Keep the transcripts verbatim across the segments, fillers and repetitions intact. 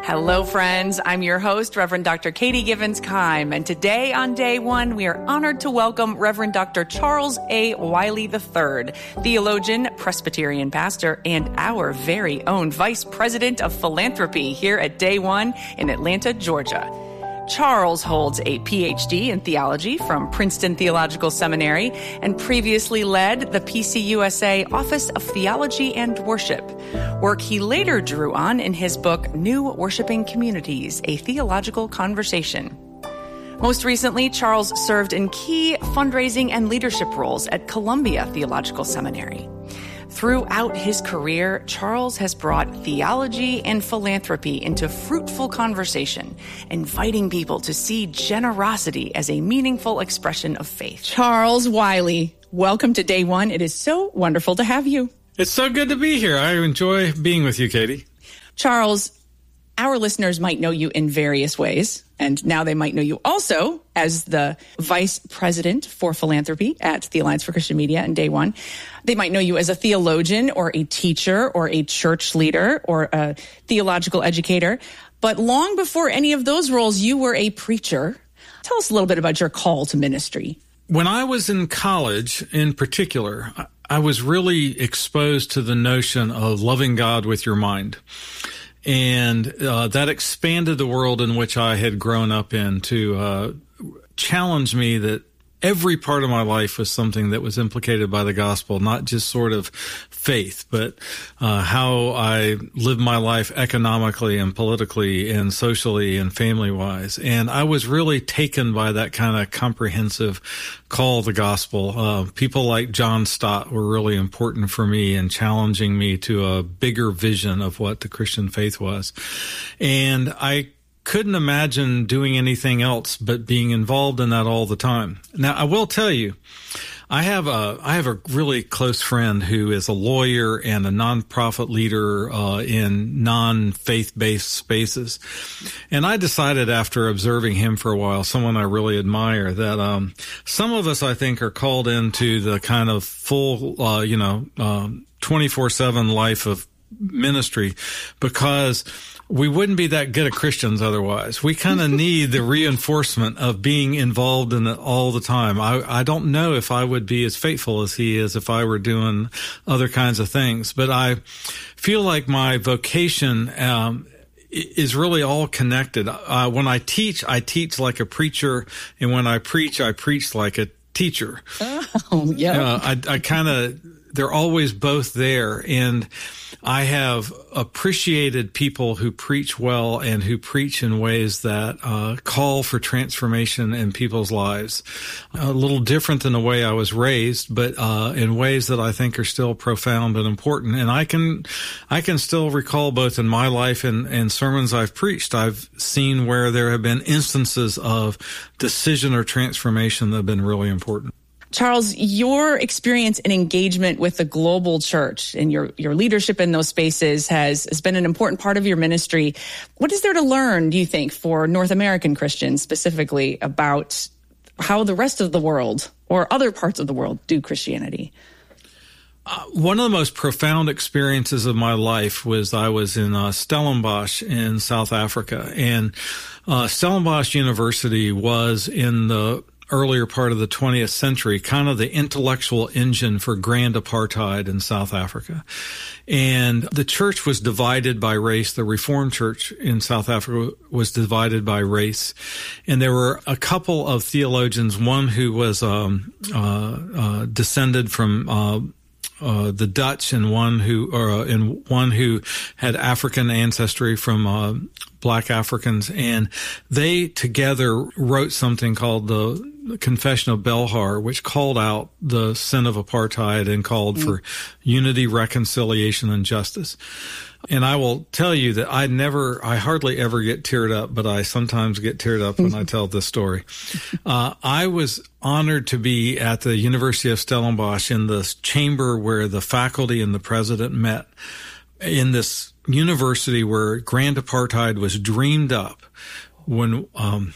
Hello, friends. I'm your host, Reverend Doctor Katie Givens-Keim, and today on Day One, we are honored to welcome Reverend Doctor Charles A. Wiley the third, theologian, Presbyterian pastor, and our very own Vice President of Philanthropy here at Day One in Atlanta, Georgia. Charles holds a P H D in theology from Princeton Theological Seminary and previously led the P C U S A Office of Theology and Worship, work he later drew on in his book, New Worshiping Communities, A Theological Conversation. Most recently, Charles served in key fundraising and leadership roles at Columbia Theological Seminary. Throughout his career, Charles has brought theology and philanthropy into fruitful conversation, inviting people to see generosity as a meaningful expression of faith. Charles Wiley, welcome to Day One. It is so wonderful to have you. It's so good to be here. I enjoy being with you, Katie. Charles, our listeners might know you in various ways, and now they might know you also as the Vice President for Philanthropy at the Alliance for Christian Media and Day One. They might know you as a theologian or a teacher or a church leader or a theological educator. But long before any of those roles, you were a preacher. Tell us a little bit about your call to ministry. When I was in college, in particular, I was really exposed to the notion of loving God with your mind. And uh, that expanded the world in which I had grown up in to uh, challenge me that every part of my life was something that was implicated by the gospel, not just sort of faith, but uh, how I lived my life economically and politically and socially and family-wise. And I was really taken by that kind of comprehensive call of the gospel. Uh, people like John Stott were really important for me in challenging me to a bigger vision of what the Christian faith was. And I couldn't imagine doing anything else but being involved in that all the time. Now, I will tell you, I have a I have a really close friend who is a lawyer and a nonprofit leader uh, in non-faith-based spaces. And I decided after observing him for a while, someone I really admire, that um, some of us, I think, are called into the kind of full, uh, you know, um, twenty-four seven life of ministry because we wouldn't be that good at Christians otherwise. We kind of need the reinforcement of being involved in it all the time. I, I don't know if I would be as faithful as he is if I were doing other kinds of things, but I feel like my vocation um, is really all connected. Uh, when I teach, I teach like a preacher, and when I preach, I preach like a teacher. Oh, yeah. Uh, I, I kind of, they're always both there, and I have appreciated people who preach well and who preach in ways that uh, call for transformation in people's lives. A little different than the way I was raised, but uh, in ways that I think are still profound and important. And I can, I can still recall both in my life and, and sermons I've preached, I've seen where there have been instances of decision or transformation that have been really important. Charles, your experience and engagement with the global church and your, your leadership in those spaces has, has been an important part of your ministry. What is there to learn, do you think, for North American Christians specifically about how the rest of the world or other parts of the world do Christianity? Uh, one of the most profound experiences of my life was I was in uh, Stellenbosch in South Africa. And uh, Stellenbosch University was in the earlier part of the twentieth century, kind of the intellectual engine for grand apartheid in South Africa. And the church was divided by race. The Reformed Church in South Africa was divided by race. And there were a couple of theologians, one who was um, uh, uh, descended from uh, Uh, the Dutch, and one who, or uh, and one who had African ancestry from uh, Black Africans, and they together wrote something called the Confession of Belhar, which called out the sin of apartheid and called mm. for unity, reconciliation, and justice. And I will tell you that I never, I hardly ever get teared up, but I sometimes get teared up when I tell this story. Uh, I was honored to be at the University of Stellenbosch in the chamber where the faculty and the president met, in this university where grand apartheid was dreamed up when um,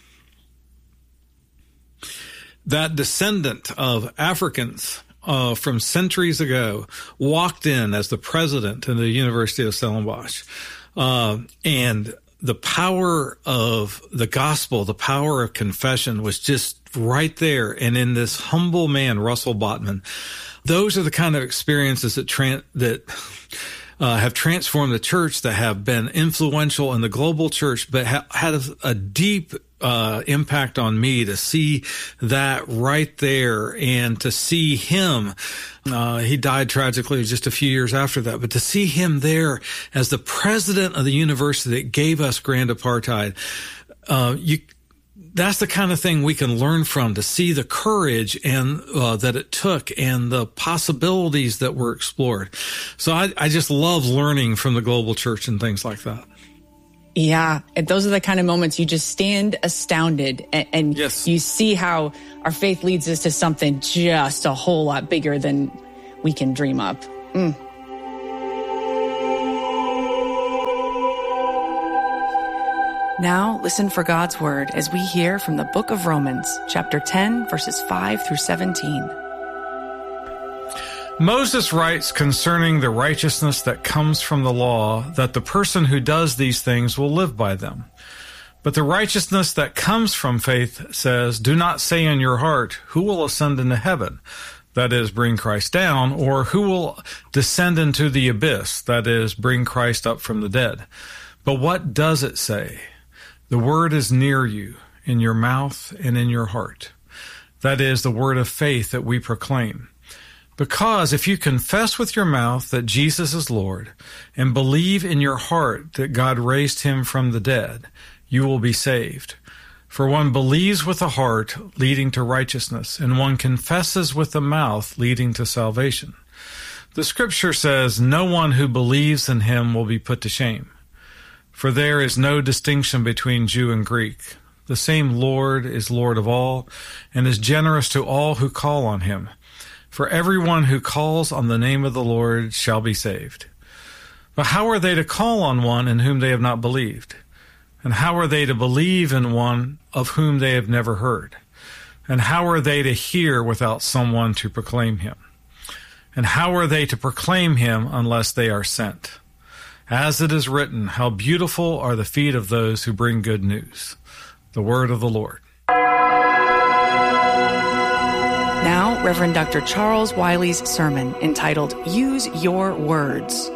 that descendant of Africans Uh, from centuries ago, walked in as the president of the University of Stellenbosch. Uh, and the power of the gospel, the power of confession was just right there. And in this humble man, Russell Botman, those are the kind of experiences that tra- that uh, have transformed the church, that have been influential in the global church, but ha- had a, a deep uh, impact on me to see that right there and to see him. Uh, he died tragically just a few years after that, but to see him there as the president of the university that gave us grand apartheid, uh, you, that's the kind of thing we can learn from, to see the courage and uh, that it took and the possibilities that were explored. So I, I just love learning from the global church and things like that. Yeah, and those are the kind of moments you just stand astounded and, and yes. you see how our faith leads us to something just a whole lot bigger than we can dream up. Mm. Now listen for God's word as we hear from the book of Romans, chapter ten, verses five through seventeen. Moses writes concerning the righteousness that comes from the law, that the person who does these things will live by them. But the righteousness that comes from faith says, do not say in your heart, who will ascend into heaven? That is, bring Christ down, or who will descend into the abyss? That is, bring Christ up from the dead. But what does it say? The word is near you, in your mouth and in your heart. That is the word of faith that we proclaim. Because if you confess with your mouth that Jesus is Lord and believe in your heart that God raised him from the dead, you will be saved. For one believes with the heart, leading to righteousness, and one confesses with the mouth, leading to salvation. The scripture says, no one who believes in him will be put to shame. For there is no distinction between Jew and Greek. The same Lord is Lord of all, and is generous to all who call on him. For everyone who calls on the name of the Lord shall be saved. But how are they to call on one in whom they have not believed? And how are they to believe in one of whom they have never heard? And how are they to hear without someone to proclaim him? And how are they to proclaim him unless they are sent? As it is written, how beautiful are the feet of those who bring good news. The word of the Lord. Now, Reverend Doctor Charles Wiley's sermon entitled, Use Your Words.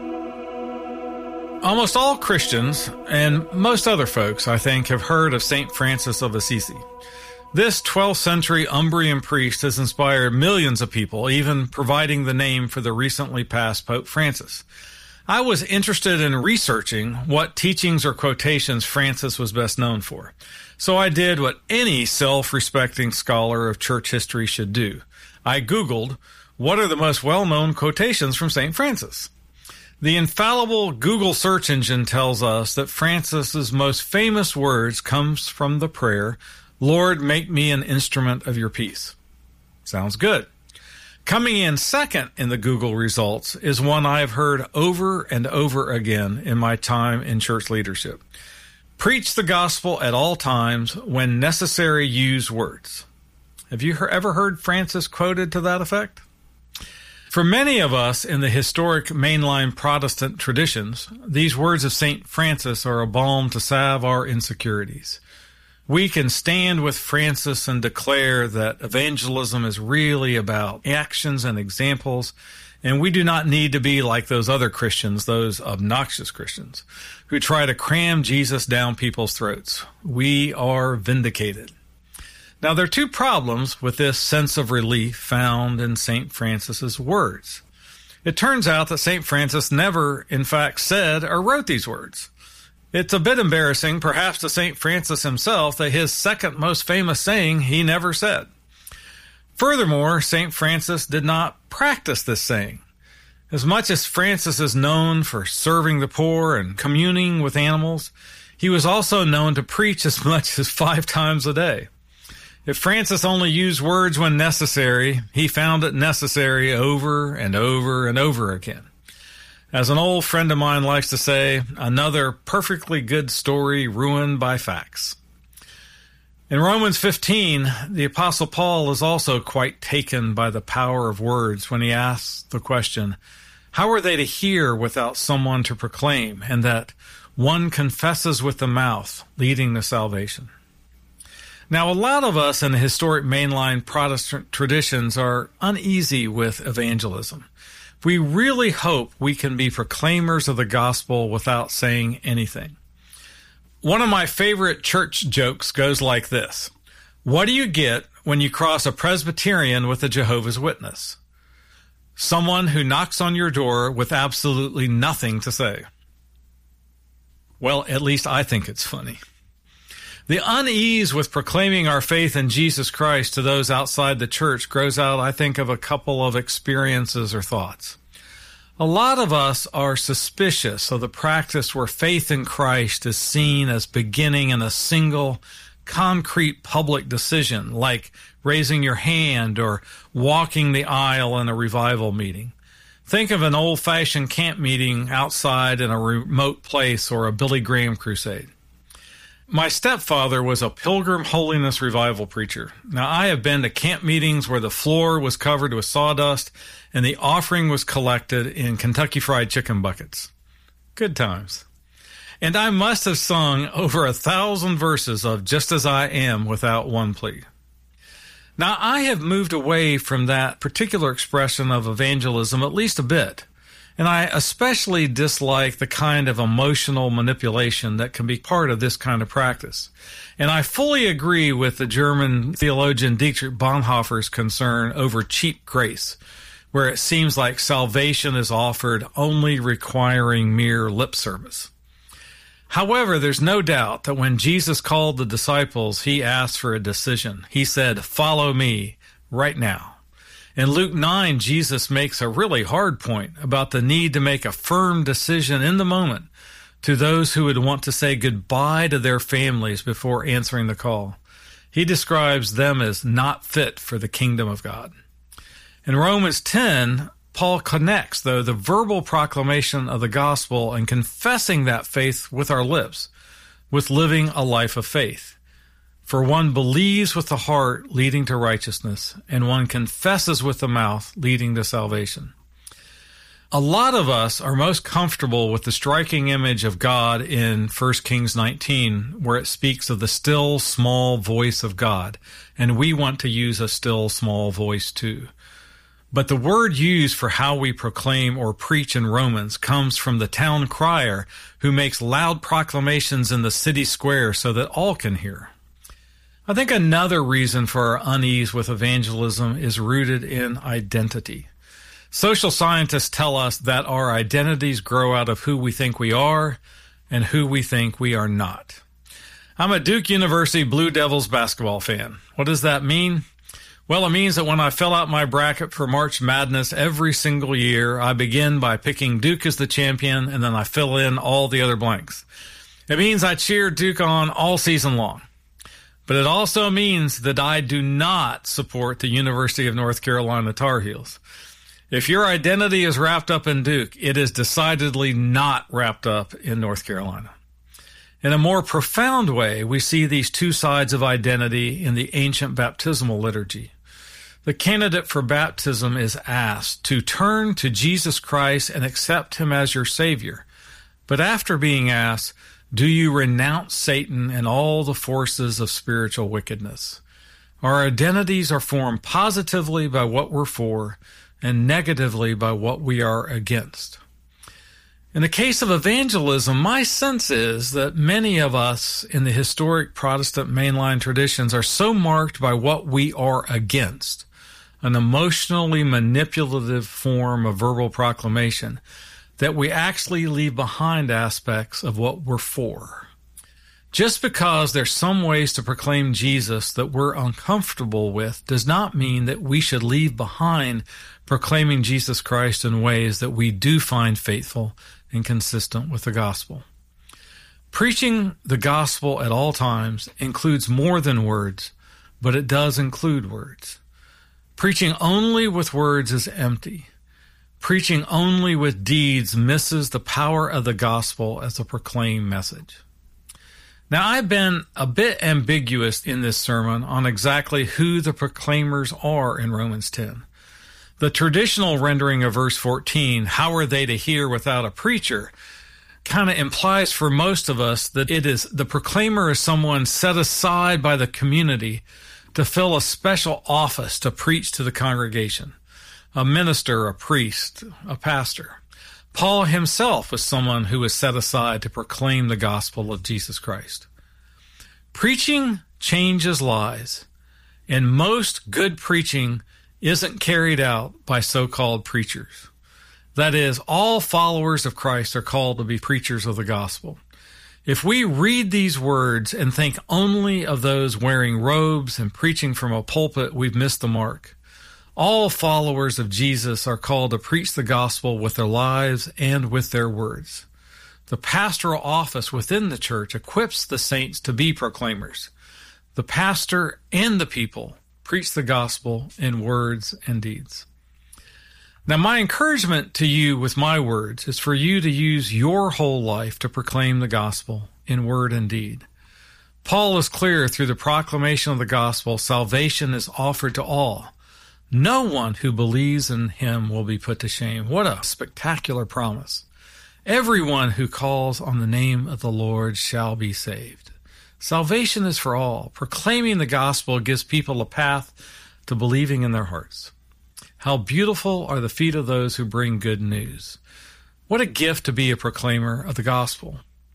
Almost all Christians, and most other folks, I think, have heard of Saint Francis of Assisi. This twelfth century Umbrian priest has inspired millions of people, even providing the name for the recently passed Pope Francis. I was interested in researching what teachings or quotations Francis was best known for. So I did what any self-respecting scholar of church history should do. I Googled, what are the most well-known quotations from Saint Francis? The infallible Google search engine tells us that Francis's most famous words comes from the prayer, Lord, make me an instrument of your peace. Sounds good. Coming in second in the Google results is one I have heard over and over again in my time in church leadership. Preach the gospel at all times, when necessary, use words. Have you ever heard Francis quoted to that effect? For many of us in the historic mainline Protestant traditions, these words of Saint Francis are a balm to salve our insecurities. We can stand with Francis and declare that evangelism is really about actions and examples, and we do not need to be like those other Christians, those obnoxious Christians, who try to cram Jesus down people's throats. We are vindicated. Now, there are two problems with this sense of relief found in Saint Francis's words. It turns out that Saint Francis never, in fact, said or wrote these words. It's a bit embarrassing, perhaps to Saint Francis himself, that his second most famous saying he never said. Furthermore, Saint Francis did not practice this saying. As much as Francis is known for serving the poor and communing with animals, he was also known to preach as much as five times a day. If Francis only used words when necessary, he found it necessary over and over and over again. As an old friend of mine likes to say, another perfectly good story ruined by facts. In Romans fifteen, the Apostle Paul is also quite taken by the power of words when he asks the question, how are they to hear without someone to proclaim? And that One confesses with the mouth, leading to salvation. Now, a lot of us in the historic mainline Protestant traditions are uneasy with evangelism. We really hope we can be proclaimers of the gospel without saying anything. One of my favorite church jokes goes like this. What do you get when you cross a Presbyterian with a Jehovah's Witness? Someone who knocks on your door with absolutely nothing to say. Well, at least I think it's funny. The unease with proclaiming our faith in Jesus Christ to those outside the church grows out, I think, of a couple of experiences or thoughts. A lot of us are suspicious of the practice where faith in Christ is seen as beginning in a single, concrete public decision, like raising your hand or walking the aisle in a revival meeting. Think of an old-fashioned camp meeting outside in a remote place or a Billy Graham crusade. My stepfather was a Pilgrim Holiness Revival preacher. Now, I have been to camp meetings where the floor was covered with sawdust and the offering was collected in Kentucky Fried Chicken buckets. Good times. And I must have sung over a thousand verses of Just As I Am without one plea. Now, I have moved away from that particular expression of evangelism at least a bit. And I especially dislike the kind of emotional manipulation that can be part of this kind of practice. And I fully agree with the German theologian Dietrich Bonhoeffer's concern over cheap grace, where it seems like salvation is offered only requiring mere lip service. However, there's no doubt that when Jesus called the disciples, he asked for a decision. He said, "Follow me right now." In Luke nine, Jesus makes a really hard point about the need to make a firm decision in the moment to those who would want to say goodbye to their families before answering the call. He describes them as not fit for the kingdom of God. In Romans ten, Paul connects, though, the verbal proclamation of the gospel and confessing that faith with our lips with living a life of faith. For one believes with the heart, leading to righteousness, and one confesses with the mouth, leading to salvation. A lot of us are most comfortable with the striking image of God in First Kings nineteen, where it speaks of the still, small voice of God, and we want to use a still, small voice too. But the word used for how we proclaim or preach in Romans comes from the town crier who makes loud proclamations in the city square so that all can hear. I think another reason for our unease with evangelism is rooted in identity. Social scientists tell us that our identities grow out of who we think we are and who we think we are not. I'm a Duke University Blue Devils basketball fan. What does that mean? Well, it means that when I fill out my bracket for March Madness every single year, I begin by picking Duke as the champion, and then I fill in all the other blanks. It means I cheer Duke on all season long. But it also means that I do not support the University of North Carolina Tar Heels. If your identity is wrapped up in Duke, it is decidedly not wrapped up in North Carolina. In a more profound way, we see these two sides of identity in the ancient baptismal liturgy. The candidate for baptism is asked to turn to Jesus Christ and accept him as your Savior. But after being asked, do you renounce Satan and all the forces of spiritual wickedness? Our identities are formed positively by what we're for and negatively by what we are against. In the case of evangelism, my sense is that many of us in the historic Protestant mainline traditions are so marked by what we are against, an emotionally manipulative form of verbal proclamation, that we actually leave behind aspects of what we're for. Just because there's some ways to proclaim Jesus that we're uncomfortable with does not mean that we should leave behind proclaiming Jesus Christ in ways that we do find faithful and consistent with the gospel. Preaching the gospel at all times includes more than words, but it does include words. Preaching only with words is empty. Preaching only with deeds misses the power of the gospel as a proclaimed message. Now, I've been a bit ambiguous in this sermon on exactly who the proclaimers are in Romans ten. The traditional rendering of verse fourteen, how are they to hear without a preacher, kind of implies for most of us that it is the proclaimer is someone set aside by the community to fill a special office to preach to the congregation. A minister, a priest, a pastor. Paul himself was someone who was set aside to proclaim the gospel of Jesus Christ. Preaching changes lives, and most good preaching isn't carried out by so-called preachers. That is, all followers of Christ are called to be preachers of the gospel. If we read these words and think only of those wearing robes and preaching from a pulpit, we've missed the mark. All followers of Jesus are called to preach the gospel with their lives and with their words. The pastoral office within the church equips the saints to be proclaimers. The pastor and the people preach the gospel in words and deeds. Now, my encouragement to you with my words is for you to use your whole life to proclaim the gospel in word and deed. Paul is clear through the proclamation of the gospel, salvation is offered to all. No one who believes in him will be put to shame. What a spectacular promise. Everyone who calls on the name of the Lord shall be saved. Salvation is for all. Proclaiming the gospel gives people a path to believing in their hearts. How beautiful are the feet of those who bring good news. What a gift to be a proclaimer of the gospel.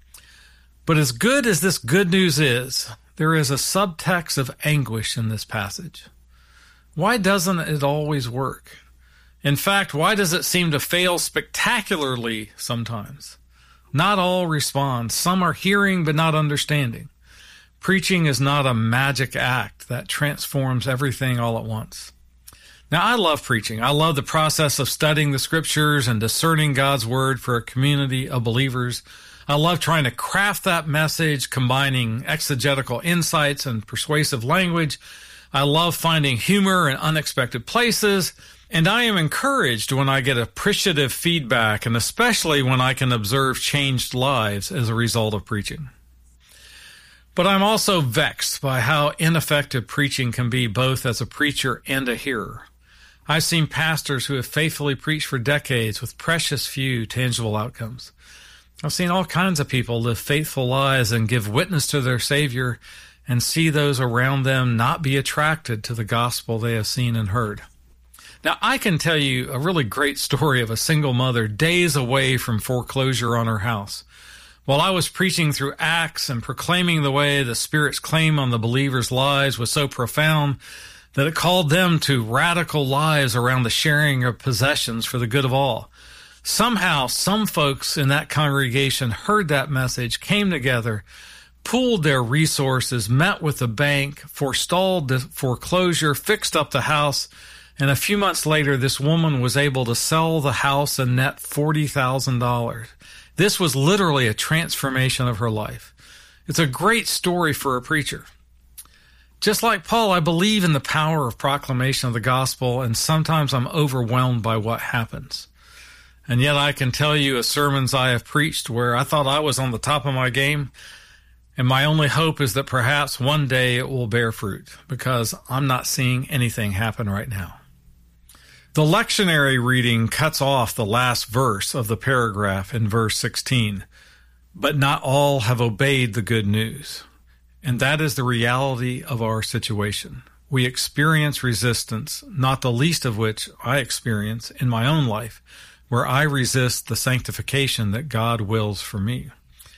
But as good as this good news is, there is a subtext of anguish in this passage. Why doesn't it always work? In fact, why does it seem to fail spectacularly sometimes? Not all respond. Some are hearing but not understanding. Preaching is not a magic act that transforms everything all at once. Now, I love preaching. I love the process of studying the scriptures and discerning God's word for a community of believers. I love trying to craft that message, combining exegetical insights and persuasive language. I love finding humor in unexpected places. And I am encouraged when I get appreciative feedback, and especially when I can observe changed lives as a result of preaching. But I'm also vexed by how ineffective preaching can be both as a preacher and a hearer. I've seen pastors who have faithfully preached for decades with precious few tangible outcomes. I've seen all kinds of people live faithful lives and give witness to their Savior and see those around them not be attracted to the gospel they have seen and heard. Now, I can tell you a really great story of a single mother days away from foreclosure on her house. While I was preaching through Acts and proclaiming the way the Spirit's claim on the believers' lives was so profound that it called them to radical lives around the sharing of possessions for the good of all. Somehow, some folks in that congregation heard that message, came together, pooled their resources, met with the bank, forestalled the foreclosure, fixed up the house, and a few months later, this woman was able to sell the house and net forty thousand dollars. This was literally a transformation of her life. It's a great story for a preacher. Just like Paul, I believe in the power of proclamation of the gospel, and sometimes I'm overwhelmed by what happens. And yet I can tell you of sermons I have preached where I thought I was on the top of my game, and my only hope is that perhaps one day it will bear fruit, because I'm not seeing anything happen right now. The lectionary reading cuts off the last verse of the paragraph in verse sixteen, but not all have obeyed the good news. And that is the reality of our situation. We experience resistance, not the least of which I experience in my own life, where I resist the sanctification that God wills for me.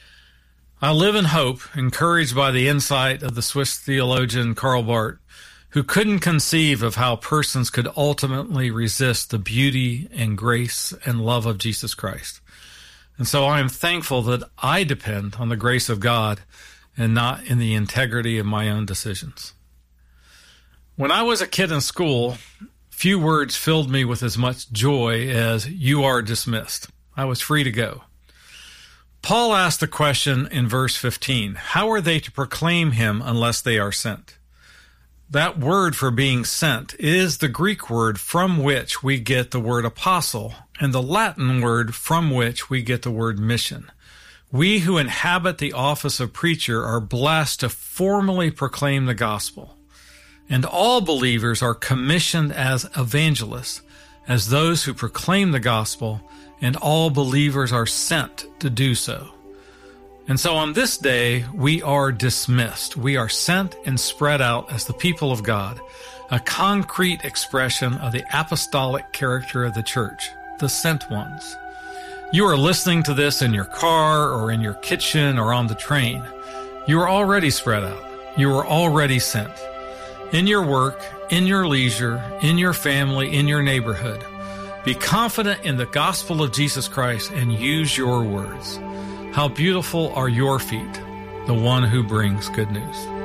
I live in hope, encouraged by the insight of the Swiss theologian Karl Barth, who couldn't conceive of how persons could ultimately resist the beauty and grace and love of Jesus Christ. And so I am thankful that I depend on the grace of God and not in the integrity of my own decisions. When I was a kid in school, few words filled me with as much joy as "you are dismissed." I was free to go. Paul asked the question in verse fifteen, how are they to proclaim him unless they are sent? That word for being sent is the Greek word from which we get the word apostle, and the Latin word from which we get the word mission. We who inhabit the office of preacher are blessed to formally proclaim the gospel, and all believers are commissioned as evangelists, as those who proclaim the gospel and all believers are sent to do so. And so on this day, we are dismissed. We are sent and spread out as the people of God, a concrete expression of the apostolic character of the church, the sent ones. You are listening to this in your car or in your kitchen or on the train. You are already spread out. You are already sent. In your work, in your leisure, in your family, in your neighborhood. Be confident in the gospel of Jesus Christ and use your words. How beautiful are your feet, the one who brings good news.